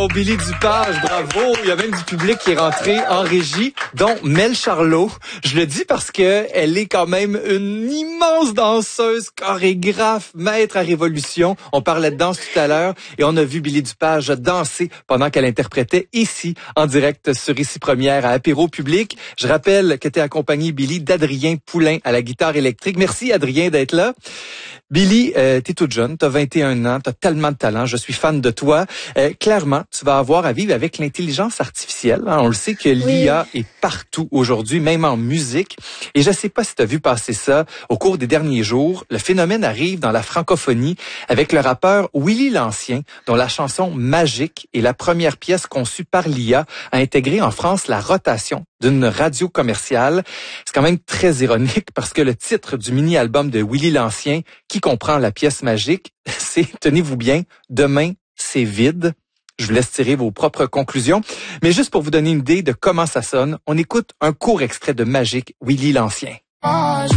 pour Billy Dupage, bravo. Il y a même du public qui est rentré en régie, dont Mel Charlot. Je le dis parce que elle est quand même une immense danseuse, chorégraphe, maître à révolution. On parlait de danse tout à l'heure et on a vu Billy Dupage danser pendant qu'elle interprétait ici, en direct sur Ici Première à Apéro Public. Je rappelle que tu es accompagné, Billy, d'Adrien Poulain à la guitare électrique. Merci, Adrien, d'être là. Billy, t'es toute jeune, t'as 21 ans, t'as tellement de talent, je suis fan de toi. Clairement, tu vas avoir à vivre avec l'intelligence artificielle. Hein. On le sait que l'IA est partout aujourd'hui, même en musique. Et je sais pas si t'as vu passer ça au cours des derniers jours. Le phénomène arrive dans la francophonie avec le rappeur Willy l'Ancien, dont la chanson Magique est la première pièce conçue par l'IA à intégrer en France la rotation d'une radio commerciale. C'est quand même très ironique parce que le titre du mini-album de Willy l'Ancien, qui comprend la pièce Magique, c'est, tenez-vous bien, Demain, c'est vide. Je vous laisse tirer vos propres conclusions. Mais juste pour vous donner une idée de comment ça sonne, on écoute un court extrait de Magique, Willy l'Ancien.